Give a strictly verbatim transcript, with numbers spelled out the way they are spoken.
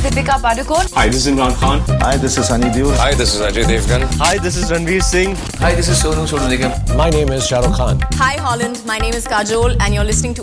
Deepika Padukone. Hi, this is Imran Khan. Hi, this is Sunny Deol. Hi, this is Ajay Devgan. Hi, this is Ranveer Singh. Hi, this is Sonu Sood Nigam. My name is Shah Rukh Khan. Hi, Holland. My name is Kajol, and you're listening to